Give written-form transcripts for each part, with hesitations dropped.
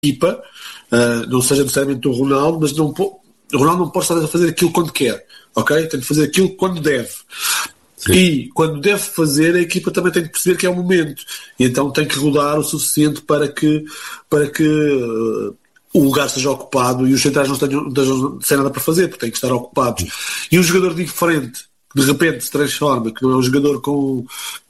equipa, não seja necessariamente o Ronaldo, mas o Ronaldo não pode estar a fazer aquilo quando quer, ok? Tem de fazer aquilo quando deve. Sim. E quando deve fazer, a equipa também tem de perceber que é o momento, e então tem que rodar o suficiente para que o lugar seja ocupado e os centrais não estejam sem nada para fazer, porque têm que estar ocupados. E um jogador diferente, que de repente se transforma, que não é um jogador com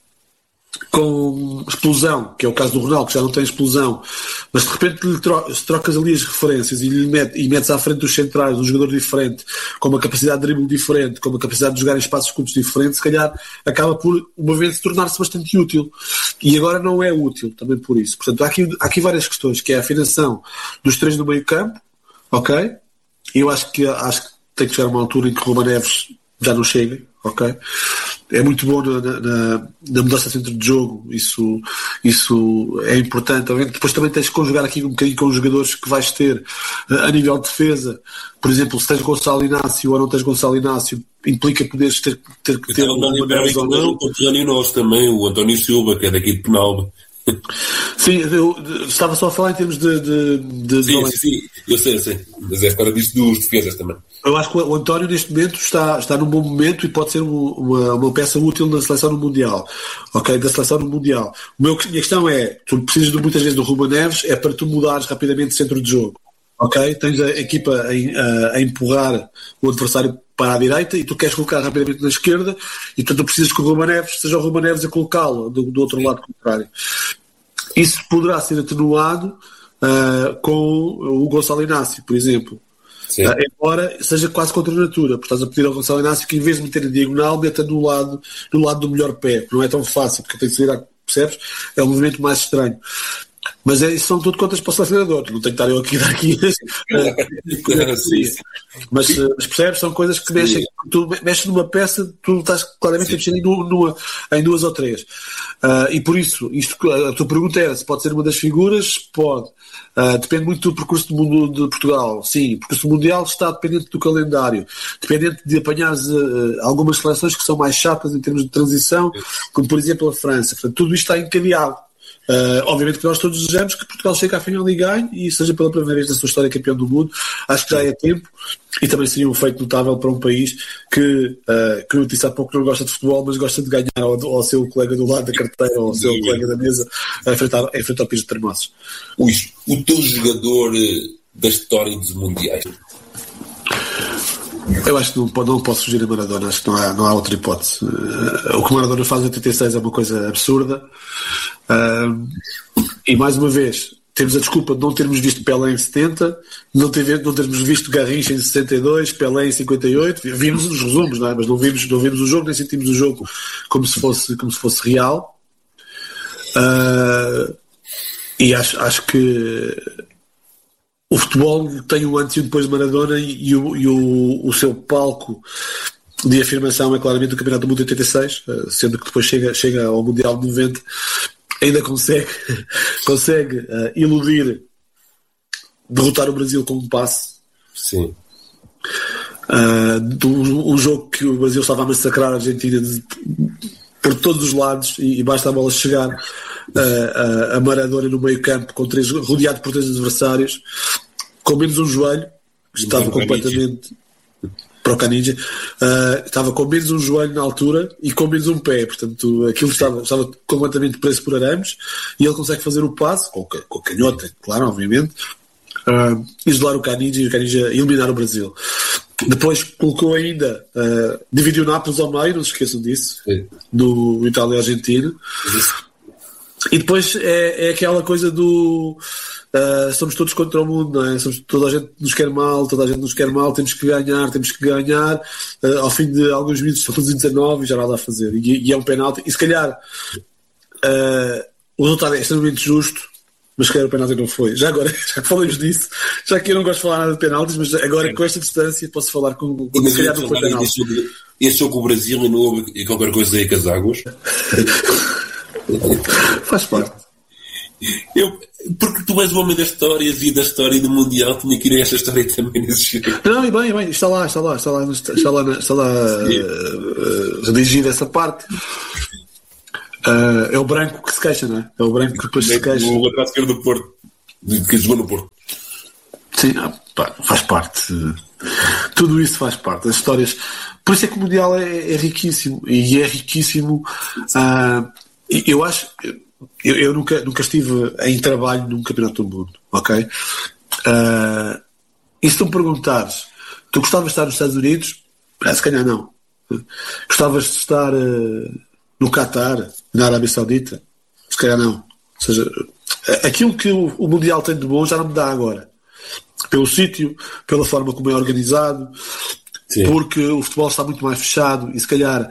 explosão, que é o caso do Ronaldo, que já não tem explosão, mas de repente se trocas ali as referências e metes à frente dos centrais um jogador diferente, com uma capacidade de drible diferente, com uma capacidade de jogar em espaços curtos diferentes, se calhar acaba por uma vez tornar-se bastante útil, e agora não é útil também por isso. Portanto, há aqui várias questões, que é a afinação dos três no meio campo, ok? E eu acho que tem que chegar a uma altura em que Ruben Neves já não chega, ok? É muito bom na mudança de centro de jogo, isso é importante. Depois também tens de conjugar aqui um bocadinho com os jogadores que vais ter a nível de defesa. Por exemplo, se tens Gonçalo Inácio ou não tens Gonçalo Inácio, implica poderes ter que ter uma maneira ou não. O nosso também, o António Silva, que é daqui de Penalba. Sim, eu estava só a falar em termos de sim, eu sei, mas é fora disto dos defesas também. Eu acho que o António neste momento está num bom momento e pode ser uma peça útil na seleção no Mundial, ok? Da seleção no Mundial. Minha questão é, tu precisas muitas vezes do Ruben Neves, é para tu mudares rapidamente de centro de jogo, ok? Tens a equipa a empurrar o adversário para a direita e tu queres colocar rapidamente na esquerda, e portanto tu precisas que o Ruben Neves seja o Ruben Neves a colocá-lo do outro lado contrário. Isso poderá ser atenuado com o Gonçalo Inácio, por exemplo. Embora seja quase contra a natura, porque estás a pedir ao Gonçalo Inácio que, em vez de meter a diagonal, meta no lado do melhor pé. Não é tão fácil, porque tem que sair, percebes? É um movimento mais estranho. Mas isso são tudo contas para o selecionador. Não tenho que estar eu aqui a dar aqui. Mas percebes? São coisas que mexem. Tu mexes numa peça, tu estás claramente a mexer em duas ou três. E por isso, a tua pergunta era se pode ser uma das figuras. Pode. Depende muito do percurso do mundo de Portugal. Sim, o percurso mundial está dependente do calendário, dependente de apanhares algumas seleções que são mais chatas em termos de transição, como por exemplo a França. Portanto, tudo isto está encadeado. Obviamente que nós todos desejamos que Portugal chegue à final e ganhe e seja pela primeira vez na sua história campeão do mundo. Acho que já é tempo, e também seria um feito notável para um país que eu disse há pouco, não gosta de futebol, mas gosta de ganhar ao seu colega do lado da carteira ou ao seu colega da mesa a enfrentar o Pires de Termossos. O teu jogador da história dos mundiais? Eu acho que não posso fugir a Maradona. Acho que não há outra hipótese. O que Maradona faz em 86 é uma coisa absurda. E mais uma vez temos a desculpa de não termos visto Pelé em 70, não termos visto Garrincha em 62, Pelé em 58. Vimos os resumos, não é? Mas não vimos o jogo, nem sentimos o jogo como se fosse real. E acho que o futebol tem o antes e o depois de Maradona, e o seu palco de afirmação é claramente o Campeonato do Mundo de 86, sendo que depois chega ao Mundial de 90, ainda consegue iludir, derrotar o Brasil com um passe. Sim. Um jogo que o Brasil estava a massacrar a Argentina por todos os lados, e basta a bola chegar a Maradona no meio campo, rodeado por três adversários, com menos um joelho, que estava completamente... Para o Caniggia, estava com menos um joelho na altura e com menos um pé, portanto aquilo estava completamente preso por arames, e ele consegue fazer o passe com canhota, claro, obviamente, isolar o Caniggia e o Caniggia eliminar o Brasil. Depois colocou ainda, dividiu Nápoles ao meio, não se esqueçam disso, no Itália e Argentina. E depois é aquela coisa do somos todos contra o mundo, não é? Toda a gente nos quer mal, temos que ganhar, ao fim de alguns minutos estamos em 19 e já nada a fazer, e é um penalti, e se calhar o resultado é extremamente justo, mas se calhar o penalti não foi. Já que falamos disso, já que eu não gosto de falar nada de penaltis, mas agora com esta distância posso falar com se calhar não foi penalti. Esse jogo com o Brasil e não houve qualquer coisa aí com as águas. Faz parte. Porque tu és o homem das histórias, e da história do Mundial tinha que ir a esta história também nesse jogo. Não, e bem, está lá redigida essa parte. É o branco que se queixa, não é? É o branco que depois se queixa. O lateral esquerdo do Porto. que jogou no Porto. Sim, faz parte. Tudo isso faz parte. As histórias. Por isso é que o Mundial é riquíssimo. E é riquíssimo. Eu acho. Eu nunca estive em trabalho num campeonato do mundo, ok? E se tu me perguntares, tu gostavas de estar nos Estados Unidos? Se calhar não. Gostavas de estar no Qatar, na Arábia Saudita? Se calhar não. Ou seja, aquilo que o Mundial tem de bom já não me dá agora. Pelo sítio, pela forma como é organizado. Sim. Porque o futebol está muito mais fechado e se calhar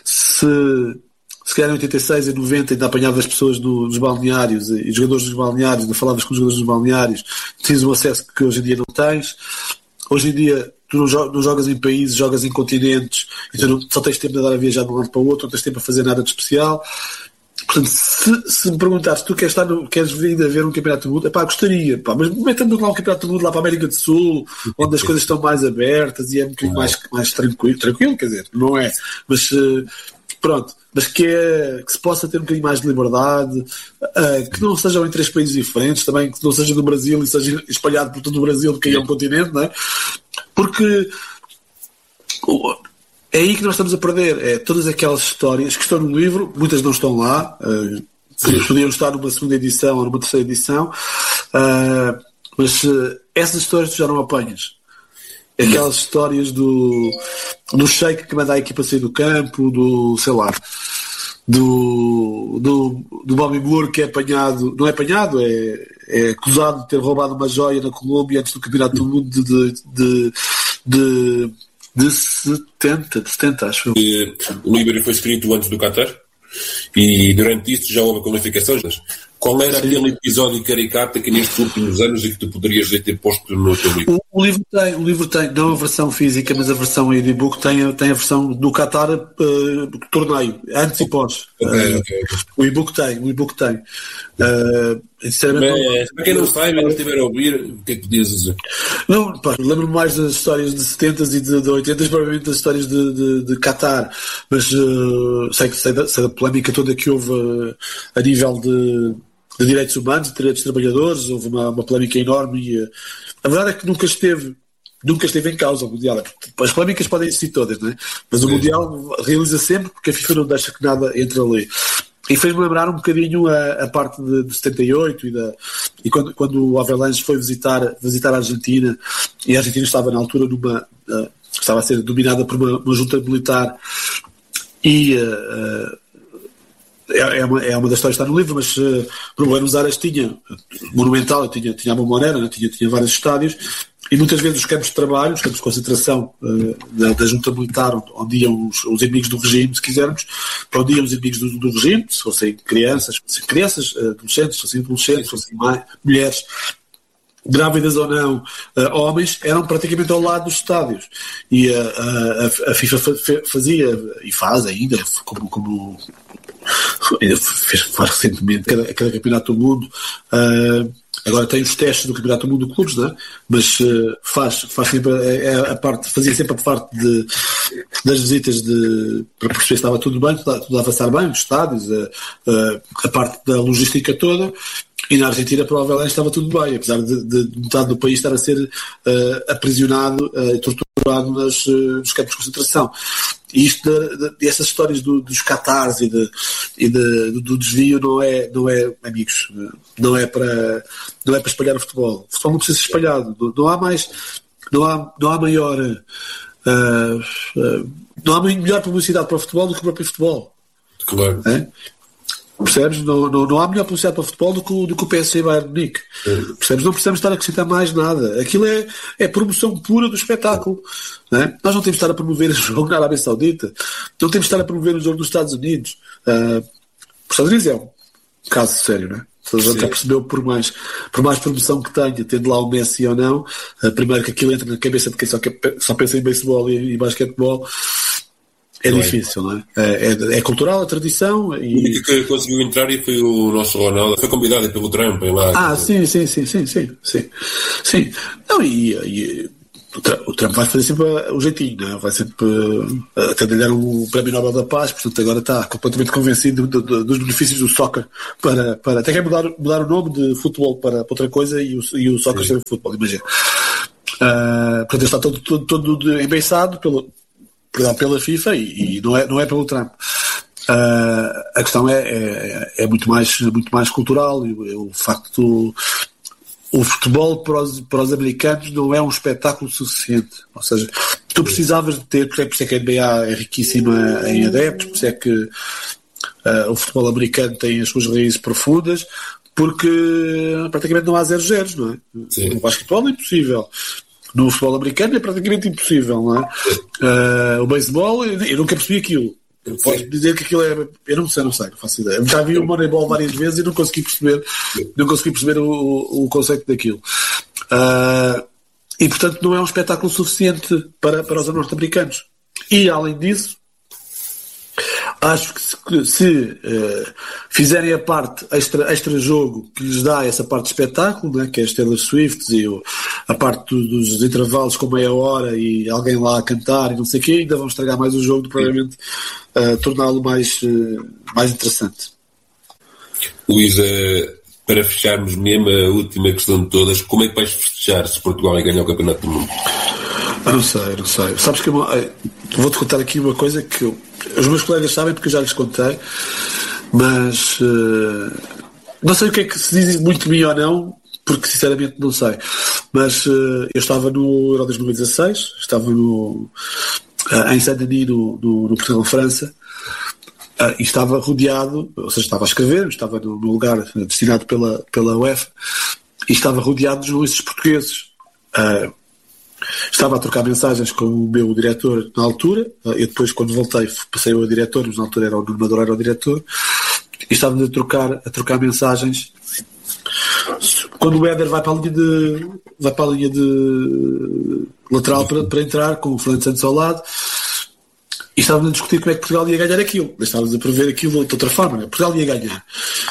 em 86 e 90 ainda apanhava as pessoas nos balneários e os jogadores dos balneários, ainda falavas com os jogadores dos balneários, tens um acesso que hoje em dia não tens. Hoje em dia tu não jogas em países, jogas em continentes, então só tens tempo de andar a viajar de um lado para o outro, não tens tempo a fazer nada de especial. Portanto, se me perguntares se tu queres vir a ver um campeonato do mundo, gostaria, mas metendo lá um campeonato do mundo lá para a América do Sul, onde as coisas estão mais abertas e é um bocadinho mais tranquilo, quer dizer, não é, mas pronto, mas que se possa ter um bocadinho mais de liberdade, que não sejam em 3 países diferentes, também que não seja do Brasil e seja espalhado por todo o Brasil, porque aí é um continente, não é? Porque é aí que nós estamos a perder. Todas aquelas histórias que estão no livro, muitas não estão lá, podiam estar numa segunda edição ou numa terceira edição, mas essas histórias tu já não apanhas. Aquelas histórias do Sheik que manda a equipa sair do campo, do Bobby Moore que é apanhado, não é apanhado, é acusado de ter roubado uma joia na Colômbia antes do campeonato do mundo de 70, acho eu. O livro foi escrito antes do Qatar e durante isto já houve qualificações. Qual era aquele episódio caricato que nestes últimos anos e que tu poderias ter posto no teu livro? O livro tem, não a versão física, mas a versão e-book tem a versão do Qatar torneio, antes e pós. Okay. O e-book tem. Sinceramente, para quem não sabe, não estiver a ouvir, o que é que podias dizer? Não, lembro-me mais das histórias de 70s e de 80s, provavelmente das histórias de Qatar, mas sei da polémica toda que houve a nível de direitos humanos, de direitos dos trabalhadores. Houve uma polémica enorme e a verdade é que nunca esteve em causa o Mundial. As polémicas podem existir todas, não é? Mas o Mundial realiza sempre porque a FIFA não deixa que nada entre ali. E fez-me lembrar um bocadinho a parte de 78 e quando o Avalanche foi visitar a Argentina, e a Argentina estava na altura estava a ser dominada por uma junta militar e é uma das histórias que está no livro, mas no Buenos Aires tinha Monumental, tinha a Bombonera, né? tinha vários estádios, e muitas vezes os campos de trabalho, os campos de concentração da junta militar, onde iam os inimigos do regime, se quisermos, para onde iam os inimigos do regime, se fossem crianças, adolescentes, se fossem mulheres, grávidas ou não, homens, eram praticamente ao lado dos estádios. E a FIFA fazia, e faz ainda, como faz recentemente, cada campeonato do mundo. Agora tem os testes do Campeonato do Mundo de Clubes, não é? Mas faz sempre fazia sempre a parte das visitas para perceber se estava tudo bem, tudo a avançar bem, os estádios, a parte da logística toda. E na Argentina provavelmente estava tudo bem, apesar de metade do país estar a ser aprisionado e torturado nos campos de concentração. E essas histórias dos Qatars e do desvio não é, amigos, não é para espalhar o futebol. O futebol não precisa ser espalhado. Não há maior não há melhor publicidade para o futebol do que o próprio futebol. Claro. É? Percebes? Não há melhor publicidade para o futebol do que o PSG e Bayern Munique. Percebes? Não precisamos estar a acrescentar mais nada. Aquilo é promoção pura do espetáculo. Não é? Nós não temos de estar a promover o jogo na Arábia Saudita, não temos de estar a promover o jogo nos Estados Unidos. Os Estados Unidos é um caso sério, não é? Já percebeu, por mais promoção que tenha, tendo lá o Messi ou não, primeiro que aquilo entra na cabeça de quem só pensa em beisebol e basquetebol. É difícil, não é? É cultural, a tradição. O único que conseguiu entrar e foi o nosso Ronaldo. Foi convidado pelo Trump. Lá, sim. Não, o Trump vai fazer sempre o jeitinho, não é? Vai sempre até lhe dar o Prémio Nobel da Paz, portanto agora está completamente convencido dos benefícios do soccer para até quer mudar o nome de futebol para outra coisa e o soccer ser futebol, imagina. Portanto ele está todo embeiçado pela FIFA e não é pelo Trump. A questão é muito mais cultural e o facto o futebol para os americanos não é um espetáculo suficiente, ou seja, tu precisavas de ter, por isso é que a NBA é riquíssima em adeptos, por isso é que o futebol americano tem as suas raízes profundas, porque praticamente não há 0-0, não é? Sim. No basquetebol é impossível. No futebol americano é praticamente impossível, não é? O beisebol, eu nunca percebi aquilo. Eu posso dizer que aquilo é. Eu não sei, não faço ideia. Já vi o Moneyball várias vezes e não consegui perceber o conceito daquilo. E portanto não é um espetáculo suficiente para os norte-americanos. E além disso, acho que se fizerem a parte extra jogo que lhes dá essa parte de espetáculo, né, que é as Taylor Swifts e a parte dos intervalos com meia hora e alguém lá a cantar e não sei o quê, ainda vão estragar mais o jogo de provavelmente torná-lo mais interessante. Luísa, para fecharmos mesmo a última questão de todas, como é que vais festejar se Portugal ganhar o Campeonato do Mundo? Não sei. Sabes que vou-te contar aqui uma coisa que os meus colegas sabem porque eu já lhes contei, mas não sei o que é que se diz muito de mim ou não, porque sinceramente não sei. Mas eu estava no Euro 2016, estava em Saint-Denis, no Portugal-França, e estava rodeado, ou seja, estava a escrever, estava no lugar destinado pela UEFA, e estava rodeado de jornalistas portugueses. Estava a trocar mensagens com o meu diretor na altura. Eu depois, quando voltei, passei a diretor, mas na altura era o Nuno Maduro, era o diretor, e estávamos a trocar mensagens. Quando o Éder vai para a linha de lateral para entrar, com o Fernando Santos ao lado, e estávamos a discutir como é que Portugal ia ganhar aquilo. Estávamos a prever aquilo de outra forma, né? Portugal ia ganhar.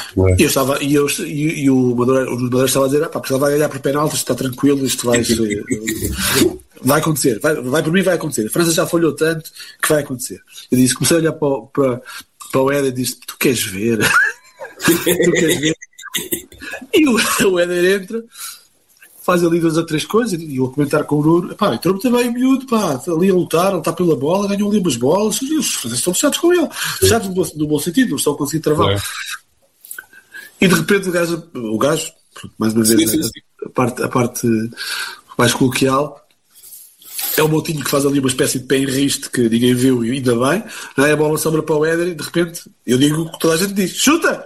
E o Maduro estava a dizer: Portugal vai ganhar por penaltis, está tranquilo, isto vai acontecer. Vai por mim, vai acontecer. A França já falhou tanto que vai acontecer. Eu disse, comecei a olhar para o Éder e disse: tu queres ver? Tu queres ver? E o Éder entra, faz ali 2 ou 3 coisas, e eu a comentar com o Nuno: entrou muito bem o miúdo, ali a lutar, ele está pela bola, ganhou ali umas bolas, e os franceses estão fechados com ele, fechados no bom sentido, não estão a conseguir travar. E de repente o gajo mais uma vez, sim. A parte mais coloquial, é o Moutinho que faz ali uma espécie de pé em riste que ninguém viu e ainda bem, a bola sobra para o Éder e de repente eu digo o que toda a gente diz: chuta!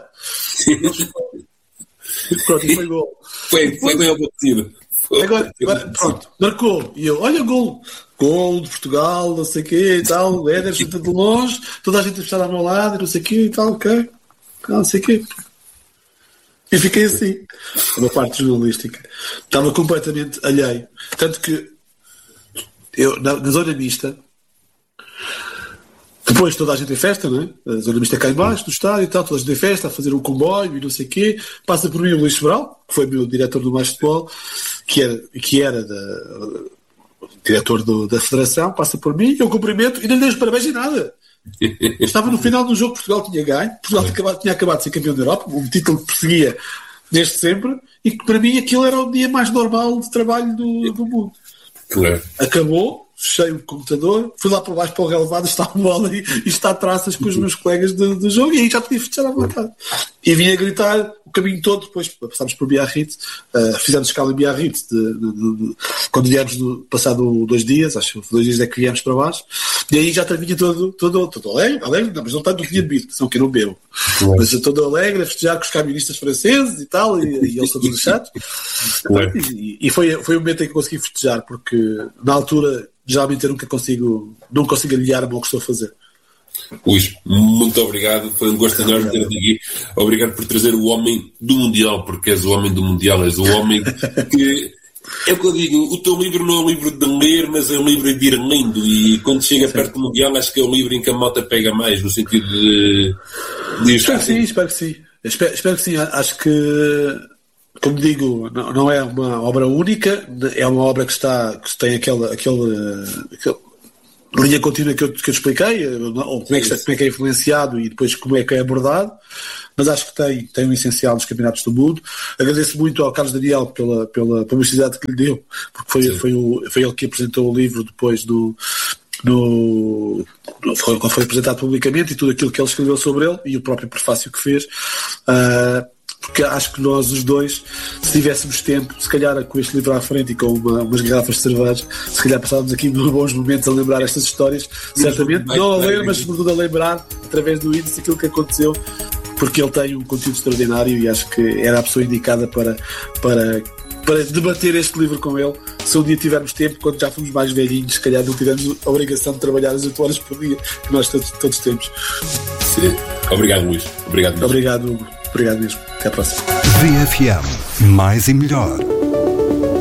Pronto, e foi gol. Foi bem obtido. Agora, pronto, marcou. E eu, olha, gol de Portugal, não sei o quê e tal. O Éder chuta de longe, toda a gente está ao meu lado, não sei o quê e tal, ok. Não sei o quê. E fiquei assim. Uma parte jornalística. Estava completamente alheio. Tanto que eu, na zona mista, depois toda a gente em festa, não é? A zona mista cá em baixo do estádio e tal, toda a gente em festa, a fazer um comboio e não sei o quê. Passa por mim o Luís Sobral, que foi meu diretor do Mais Futebol, que era diretor da Federação, passa por mim, eu cumprimento e não lhe dei os parabéns e nada. Estava no final do jogo que Portugal tinha ganho, Portugal tinha acabado de ser campeão da Europa, um título que perseguia desde sempre, e que para mim aquilo era o dia mais normal de trabalho do mundo. Claro. Acabou, fechei o computador, fui lá para baixo para o relevado, está a bola e está a traças com os meus colegas do jogo, e aí já podia fechar à vontade. E vim a gritar o caminho todo, depois passámos por Biarritz, fizemos escala em Biarritz quando viemos passado 2 dias, acho que 2 dias é que viemos para baixo, e aí já vinha todo alegre, não, mas não tanto, não tinha bebido, senão que eu não bebo, mas todo alegre, a festejar com os camionistas franceses e tal, e eles todos deixados. E foi o momento em que consegui festejar, porque na altura geralmente eu não consigo aliar-me ao que estou a fazer. Luís, muito obrigado, foi um gosto enorme ter-te aqui. Obrigado por trazer o homem do Mundial, porque és o homem do Mundial, és o homem que é o que eu digo, o teu livro não é um livro de ler, mas é um livro de ir lendo, e quando chega perto do Mundial acho que é um livro em que a malta pega mais, no sentido de espero que sim. Espero que sim. Acho que como digo, não é uma obra única, é uma obra que tem aquela linha contínua que eu expliquei, ou como é que é influenciado e depois como é que é abordado, mas acho que tem um essencial nos campeonatos do mundo. Agradeço muito ao Carlos Daniel pela publicidade que lhe deu, porque foi ele que apresentou o livro depois foi apresentado publicamente, e tudo aquilo que ele escreveu sobre ele e o próprio prefácio que fez, porque acho que nós os dois, se tivéssemos tempo, se calhar com este livro à frente e com umas garrafas de cerveja, se calhar passávamos aqui bons momentos a lembrar estas histórias, certamente, não a ler, mas sobretudo a lembrar através do índice aquilo que aconteceu, porque ele tem um conteúdo extraordinário e acho que era a pessoa indicada para debater este livro com ele. Se um dia tivermos tempo, quando já fomos mais velhinhos, se calhar não tivermos a obrigação de trabalhar as 8 horas por dia que nós todos temos. Sim. Obrigado, Luís. Obrigado, Hugo. Obrigado mesmo. Até à próxima. VFM, mais e melhor.